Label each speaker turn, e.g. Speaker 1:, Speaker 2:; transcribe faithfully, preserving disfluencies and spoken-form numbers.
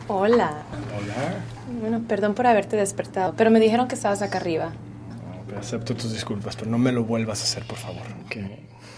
Speaker 1: Hola.
Speaker 2: Hola.
Speaker 1: Bueno, perdón por haberte despertado, pero me dijeron que estabas acá arriba.
Speaker 2: No, acepto tus disculpas, pero no me lo vuelvas a hacer, por favor.
Speaker 1: Ok.